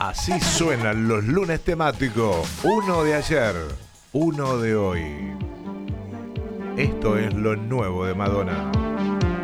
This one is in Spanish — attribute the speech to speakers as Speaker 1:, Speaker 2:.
Speaker 1: Así suenan los lunes temáticos. Uno de ayer, uno de hoy. Esto es lo nuevo de Madonna.